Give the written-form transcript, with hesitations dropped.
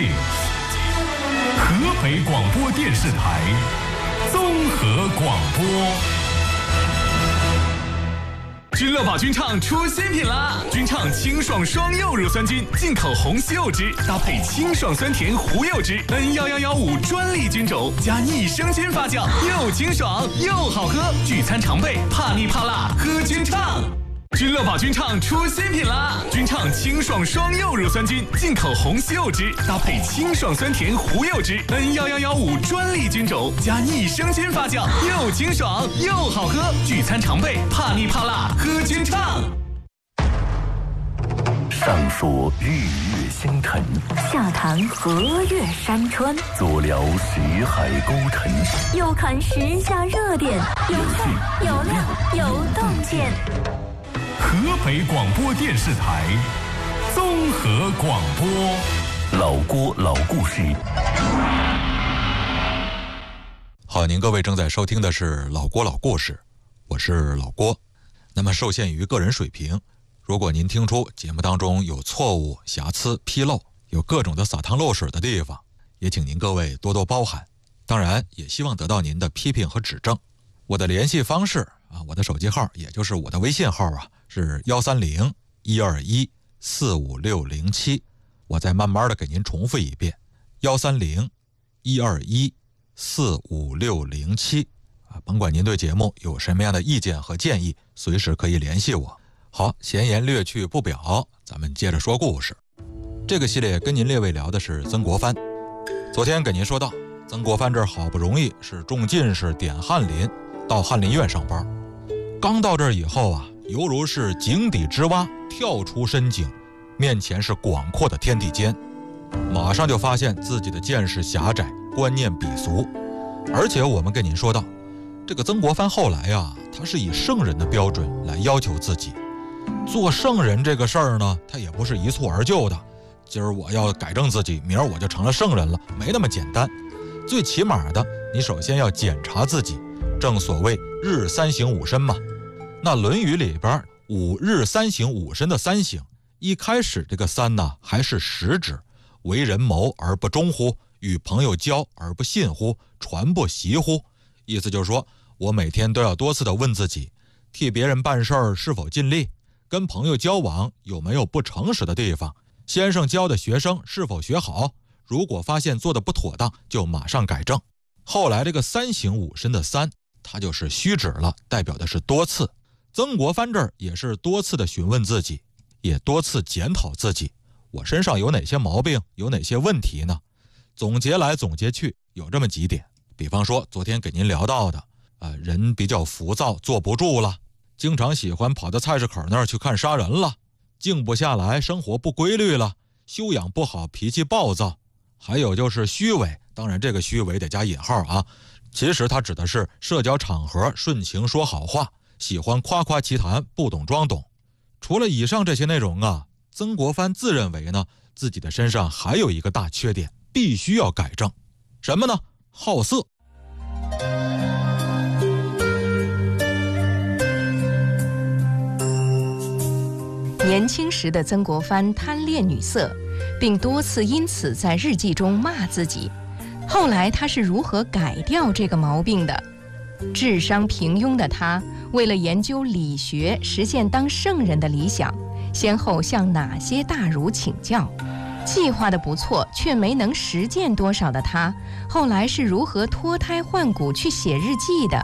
河北广播电视台综合广播。君乐宝菌畅出新品啦！菌畅清爽双柚乳酸菌，进口红西柚汁，搭配清爽酸甜胡柚汁，N11115专利菌种，加益生菌发酵，又清爽又好喝。聚餐常备，怕腻怕辣，喝菌畅。君乐宝菌畅出新品啦！菌畅清爽双柚乳酸菌，进口红西柚汁，搭配清爽酸甜胡柚汁，N11115专利菌种，加益生菌发酵，又清爽又好喝。聚餐常备，怕腻怕辣，喝菌畅。 上说日月星辰， 下谈河岳山川， 左聊识海沟沉， 右看时下热点，有趣有料有洞见。 河北广播电视台综合广播， 老郭老故事。 好，您各位正在收听的是老郭老故事，我是老郭。那么受限于个人水平，如果您听出节目当中有错误、瑕疵、纰漏，有各种的撒汤漏水的地方，也请您各位多多包涵。当然也希望得到您的批评和指正。我的联系方式我的手机号也就是我的微信号是130-121-45607。我再慢慢的给您重复一遍，130-121-45607。甭管您对节目有什么样的意见和建议，随时可以联系我。好，闲言略去不表，咱们接着说故事。这个系列跟您列位聊的是曾国藩。昨天给您说到，曾国藩这儿好不容易是中进士，点翰林，到翰林院上班。刚到这儿以后犹如是井底之蛙，跳出深井，面前是广阔的天地间，马上就发现自己的见识狭窄，观念鄙俗。而且我们跟您说到，这个曾国藩后来他是以圣人的标准来要求自己。做圣人这个事儿呢，他也不是一蹴而就的，今儿我要改正自己，明儿我就成了圣人了，没那么简单。最起码的，你首先要检查自己，正所谓日三省吾身嘛。那《论语》里边5日3省吾身的3省，一开始这个3呢还是实指，为人谋而不忠乎，与朋友交而不信乎，传不习乎。意思就是说，我每天都要多次的问自己，替别人办事儿是否尽力，跟朋友交往有没有不诚实的地方，先生教的学生是否学好，如果发现做的不妥当，就马上改正。后来这个3省吾身的3，它就是虚指了，代表的是多次。曾国藩这儿也是多次的询问自己，也多次检讨自己，我身上有哪些毛病，有哪些问题呢？总结来总结去，有这么几点。比方说昨天给您聊到的人比较浮躁，坐不住了，经常喜欢跑到菜市口那儿去看杀人了，静不下来，生活不规律了，修养不好，脾气暴躁。还有就是虚伪，当然这个虚伪得加引号其实它指的是社交场合顺情说好话，喜欢夸夸其谈，不懂装懂。除了以上这些内容曾国藩自认为呢，自己的身上还有一个大缺点，必须要改正。什么呢？好色。 年轻时的曾国藩贪恋女色，并多次因此在日记中骂自己。后来他是如何改掉这个毛病的？智商平庸的他，为了研究理学，实现当圣人的理想，先后向哪些大儒请教？计划的不错，却没能实践多少的他，后来是如何脱胎换骨去写日记的？